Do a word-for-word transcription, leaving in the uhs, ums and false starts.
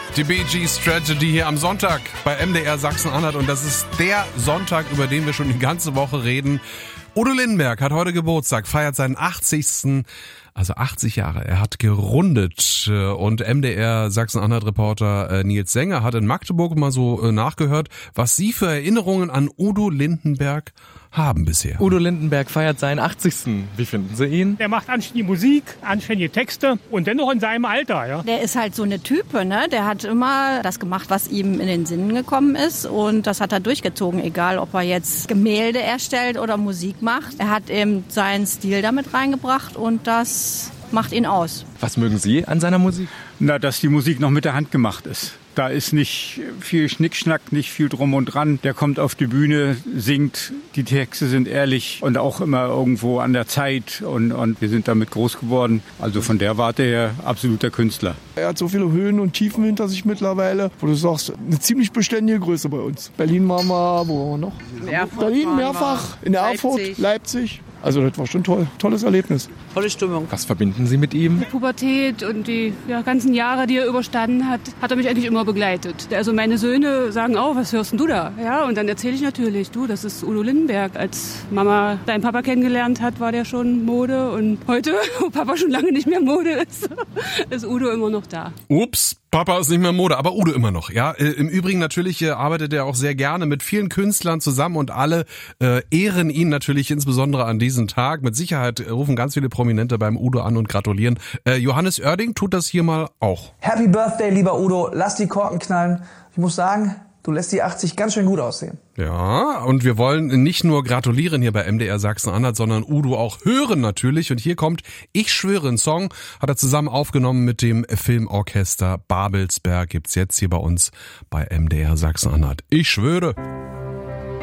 Die Bee Gees Tragedy hier am Sonntag bei M D R Sachsen-Anhalt und das ist der Sonntag, über den wir schon die ganze Woche reden. Udo Lindenberg hat heute Geburtstag, feiert seinen achtzigsten Also achtzig Jahre. Er hat gerundet und M D R Sachsen-Anhalt-Reporter Nils Sänger hat in Magdeburg mal so nachgehört, was Sie für Erinnerungen an Udo Lindenberg haben bisher. Udo Lindenberg feiert seinen achtzigsten Wie finden Sie ihn? Der macht anständige Musik, anständige Texte und dennoch in seinem Alter, ja. Der ist halt so eine Type, ne? Der hat immer das gemacht, was ihm in den Sinn gekommen ist und das hat er durchgezogen, egal ob er jetzt Gemälde erstellt oder Musik macht. Er hat eben seinen Stil damit reingebracht und das macht ihn aus. Was mögen Sie an seiner Musik? Na, dass die Musik noch mit der Hand gemacht ist. Da ist nicht viel Schnickschnack, nicht viel drum und dran. Der kommt auf die Bühne, singt, die Texte sind ehrlich und auch immer irgendwo an der Zeit. Und, und wir sind damit groß geworden. Also von der Warte her absoluter Künstler. Er hat so viele Höhen und Tiefen hinter sich mittlerweile, wo du sagst, eine ziemlich beständige Größe bei uns. Berlin waren wir, wo waren wir noch? Mehrfach Berlin, mehrfach, in Erfurt, Leipzig. Leipzig. Also das war schon toll, tolles Erlebnis. Tolle Stimmung. Was verbinden Sie mit ihm? Die Pubertät und die ja, ganzen Jahre, die er überstanden hat, hat er mich eigentlich immer begleitet. Also meine Söhne sagen auch, was hörst denn du da? Ja, und dann erzähle ich natürlich, du, das ist Udo Lindenberg. Als Mama deinen Papa kennengelernt hat, war der schon Mode und heute, wo Papa schon lange nicht mehr Mode ist, ist Udo immer noch da. Ups, Papa ist nicht mehr Mode, aber Udo immer noch. Ja, äh, im Übrigen natürlich äh, arbeitet er auch sehr gerne mit vielen Künstlern zusammen und alle äh, ehren ihn natürlich insbesondere an diesem Tag. Mit Sicherheit äh, rufen ganz viele Prominente beim Udo an und gratulieren. Äh, Johannes Oerding tut das hier mal auch. Happy Birthday, lieber Udo. Lass die Korken knallen. Ich muss sagen, du lässt die achtzig ganz schön gut aussehen. Ja, und wir wollen nicht nur gratulieren hier bei M D R Sachsen-Anhalt, sondern Udo auch hören natürlich. Und hier kommt Ich schwöre, ein Song, hat er zusammen aufgenommen mit dem Filmorchester Babelsberg. Gibt's jetzt hier bei uns bei M D R Sachsen-Anhalt. Ich schwöre.